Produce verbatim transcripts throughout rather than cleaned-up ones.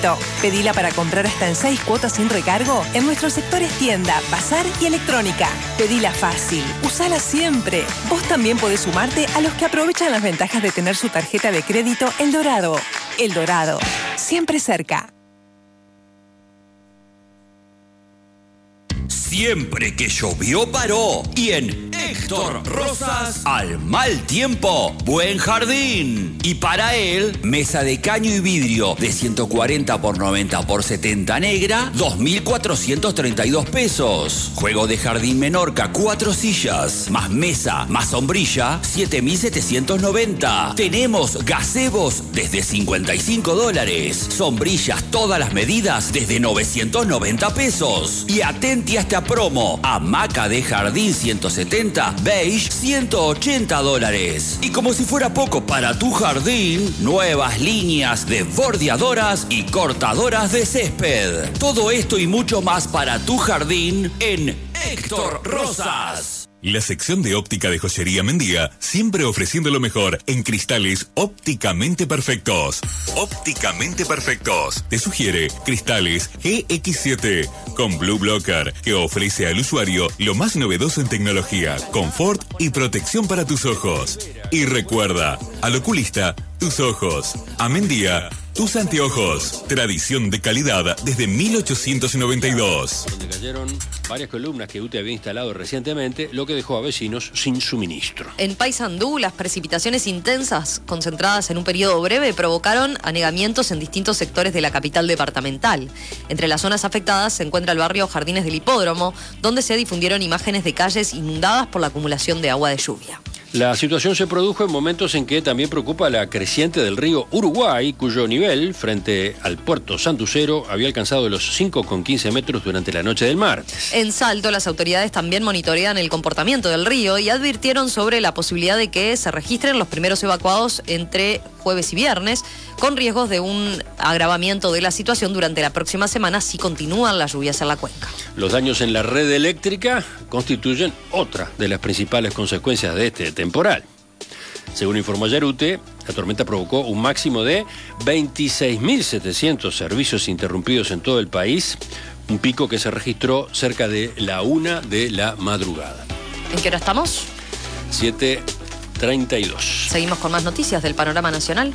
Pedila para comprar hasta en seis cuotas sin recargo en nuestros sectores tienda, bazar y electrónica. Pedila fácil, usala siempre. Vos también podés sumarte a los que aprovechan las ventajas de tener su tarjeta de crédito El Dorado. El Dorado, siempre cerca. Siempre que llovió paró. Y en Héctor Rosas, al mal tiempo, buen jardín. Y para él, mesa de caño y vidrio de ciento cuarenta por noventa por setenta negra, dos mil cuatrocientos treinta y dos pesos. Juego de jardín Menorca, cuatro sillas, más mesa, más sombrilla, siete mil setecientos noventa. Tenemos gazebos desde cincuenta y cinco dólares. Sombrillas todas las medidas desde novecientos noventa pesos. Y atenti a esta promo, hamaca de jardín ciento setenta, beige ciento ochenta dólares. Y como si fuera poco para tu jardín, nuevas líneas de bordeadoras y cortadoras de césped. Todo esto y mucho más para tu jardín en Héctor Rosas. La sección de óptica de Joyería Mendía, siempre ofreciendo lo mejor en cristales ópticamente perfectos. Ópticamente perfectos. Te sugiere cristales G X siete con Blue Blocker, que ofrece al usuario lo más novedoso en tecnología, confort y protección para tus ojos. Y recuerda, al oculista, tus ojos. A Mendía, tus anteojos. Tradición de calidad desde mil ochocientos noventa y dos. Donde cayeron varias columnas que U T E había instalado recientemente, lo que dejó a vecinos sin suministro. En Paysandú, las precipitaciones intensas concentradas en un periodo breve provocaron anegamientos en distintos sectores de la capital departamental. Entre las zonas afectadas se encuentra el barrio Jardines del Hipódromo, donde se difundieron imágenes de calles inundadas por la acumulación de agua de lluvia. La situación se produjo en momentos en que también preocupa la creciente del río Uruguay, cuyo nivel frente al puerto Santucero había alcanzado los cinco coma quince metros durante la noche del martes. En Salto, las autoridades también monitorean el comportamiento del río y advirtieron sobre la posibilidad de que se registren los primeros evacuados entre jueves y viernes, con riesgos de un agravamiento de la situación durante la próxima semana si continúan las lluvias en la cuenca. Los daños en la red eléctrica constituyen otra de las principales consecuencias de este temporal. Según informó ayer U T E, la tormenta provocó un máximo de veintiséis mil setecientos servicios interrumpidos en todo el país, un pico que se registró cerca de la una de la madrugada. ¿En qué hora estamos? siete treinta y dos. Seguimos con más noticias del panorama nacional.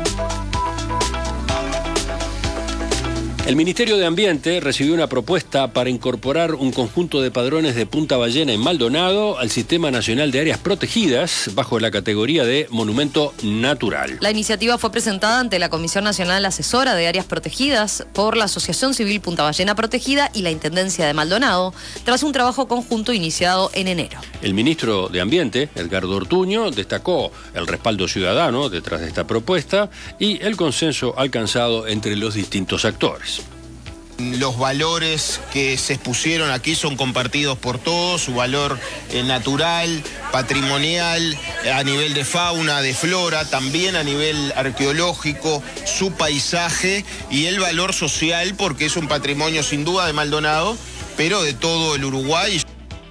El Ministerio de Ambiente recibió una propuesta para incorporar un conjunto de padrones de Punta Ballena en Maldonado al Sistema Nacional de Áreas Protegidas bajo la categoría de Monumento Natural. La iniciativa fue presentada ante la Comisión Nacional Asesora de Áreas Protegidas por la Asociación Civil Punta Ballena Protegida y la Intendencia de Maldonado, tras un trabajo conjunto iniciado en enero. El ministro de Ambiente, Edgardo Ortuño, destacó el respaldo ciudadano detrás de esta propuesta y el consenso alcanzado entre los distintos actores. Los valores que se expusieron aquí son compartidos por todos, su valor eh, natural, patrimonial, a nivel de fauna, de flora, también a nivel arqueológico, su paisaje y el valor social, porque es un patrimonio sin duda de Maldonado, pero de todo el Uruguay.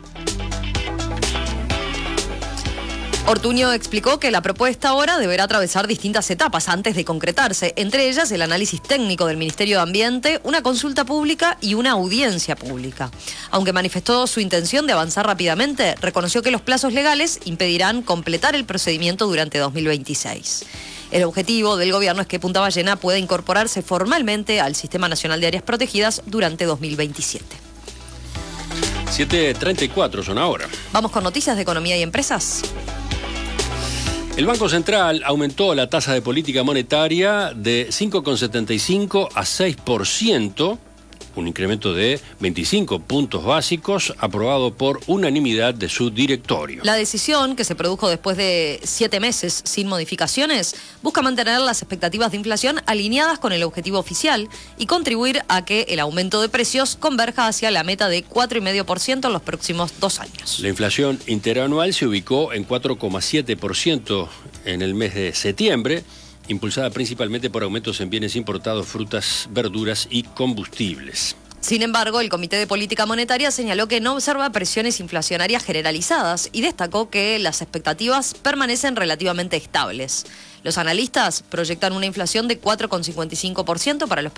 Ortuño explicó que la propuesta ahora deberá atravesar distintas etapas antes de concretarse, entre ellas el análisis técnico del Ministerio de Ambiente, una consulta pública y una audiencia pública. Aunque manifestó su intención de avanzar rápidamente, reconoció que los plazos legales impedirán completar el procedimiento durante dos mil veintiséis. El objetivo del gobierno es que Punta Ballena pueda incorporarse formalmente al Sistema Nacional de Áreas Protegidas durante dos mil veintisiete. siete treinta y cuatro son ahora. Vamos con noticias de economía y empresas. El Banco Central aumentó la tasa de política monetaria de cinco coma setenta y cinco a seis por ciento, un incremento de veinticinco puntos básicos aprobado por unanimidad de su directorio. La decisión, que se produjo después de siete meses sin modificaciones, busca mantener las expectativas de inflación alineadas con el objetivo oficial y contribuir a que el aumento de precios converja hacia la meta de cuatro coma cinco por ciento en los próximos dos años. La inflación interanual se ubicó en cuatro coma siete por ciento en el mes de septiembre, impulsada principalmente por aumentos en bienes importados, frutas, verduras y combustibles. Sin embargo, el Comité de Política Monetaria señaló que no observa presiones inflacionarias generalizadas y destacó que las expectativas permanecen relativamente estables. Los analistas proyectan una inflación de cuatro coma cincuenta y cinco por ciento para los